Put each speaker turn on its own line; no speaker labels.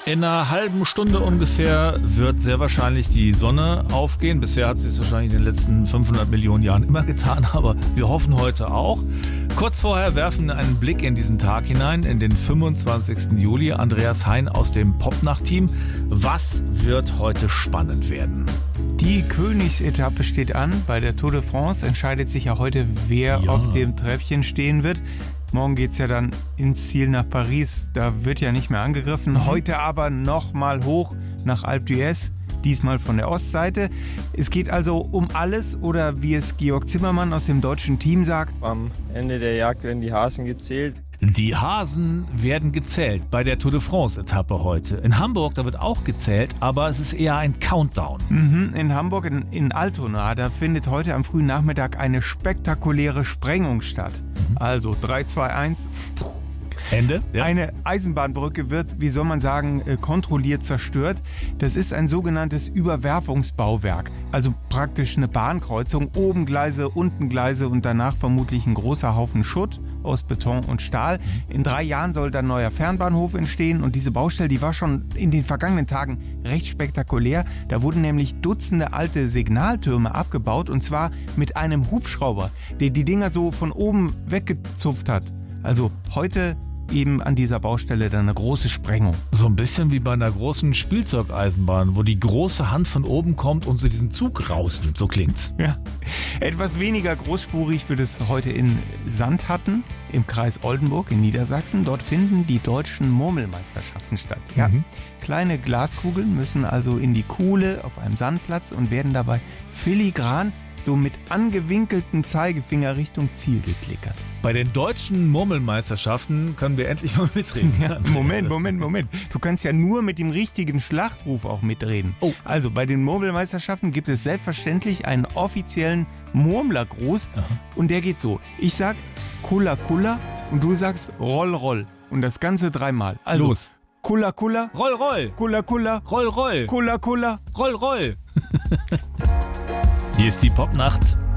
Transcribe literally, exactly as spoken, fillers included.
In einer halben Stunde ungefähr wird sehr wahrscheinlich die Sonne aufgehen. Bisher hat sie es wahrscheinlich in den letzten fünfhundert Millionen Jahren immer getan, aber wir hoffen heute auch. Kurz vorher werfen wir einen Blick in diesen Tag hinein, in den fünfundzwanzigsten Juli. Andreas Hein aus dem Popnacht-Team. Was wird heute spannend werden?
Die Königsetappe steht an. Bei der Tour de France entscheidet sich ja heute, wer
Ja.
auf dem Treppchen stehen wird. Morgen geht es ja dann ins Ziel nach Paris. Da wird ja nicht mehr angegriffen.
Mhm.
Heute aber nochmal hoch nach Alpe d'Huez. Diesmal von der Ostseite. Es geht also um alles, oder wie es Georg Zimmermann aus dem deutschen Team sagt.
Am Ende der Jagd werden die Hasen gezählt.
Die Hasen werden gezählt bei der Tour de France-Etappe heute. In Hamburg, da wird auch gezählt, aber es ist eher ein Countdown.
Mhm, in Hamburg, in, in Altona, da findet heute am frühen Nachmittag eine spektakuläre Sprengung statt.
Mhm.
Also drei, zwei, eins.
Ende? Ja.
Eine Eisenbahnbrücke wird, wie soll man sagen, äh, kontrolliert zerstört. Das ist ein sogenanntes Überwerfungsbauwerk. Also praktisch eine Bahnkreuzung. Oben Gleise, unten Gleise und danach vermutlich ein großer Haufen Schutt aus Beton und Stahl. In drei Jahren soll dann ein neuer Fernbahnhof entstehen. Und diese Baustelle, die war schon in den vergangenen Tagen recht spektakulär. Da wurden nämlich Dutzende alte Signaltürme abgebaut. Und zwar mit einem Hubschrauber, der die Dinger so von oben weggezupft hat. Also heute eben an dieser Baustelle dann eine große Sprengung.
So ein bisschen wie bei einer großen Spielzeugeisenbahn, wo die große Hand von oben kommt und sie diesen Zug rausnimmt. So klingt's.
Ja. Etwas weniger großspurig wird es heute in Sandhatten im Kreis Oldenburg in Niedersachsen. Dort finden die deutschen Murmelmeisterschaften statt. Ja.
Mhm.
Kleine Glaskugeln müssen also in die Kuhle auf einem Sandplatz und werden dabei filigran so mit angewinkelten Zeigefinger Richtung Ziel geklickert.
Bei den deutschen Murmelmeisterschaften können wir endlich mal mitreden.
Ja, Moment, Moment, Moment. Du kannst ja nur mit dem richtigen Schlachtruf auch mitreden.
Oh.
Also bei den Murmelmeisterschaften gibt es selbstverständlich einen offiziellen Murmlergruß.
Aha.
Und der geht so. Ich sag Kulla Kulla und du sagst Roll Roll. Und das Ganze dreimal. Also
Los.
Kulla Kulla,
Roll, roll.
Kulla Kulla,
Roll, roll.
Kulla Kulla.
Roll, roll. Hier ist die Popnacht